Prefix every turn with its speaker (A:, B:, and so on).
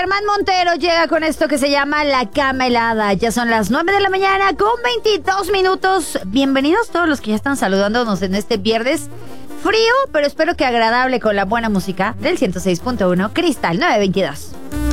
A: Germán Montero llega con esto que se llama La Cama Helada. Ya son las 9 de la mañana con 22 minutos. Bienvenidos todos los que ya están saludándonos en este viernes frío, pero espero que agradable con la buena música del 106.1 Cristal 922.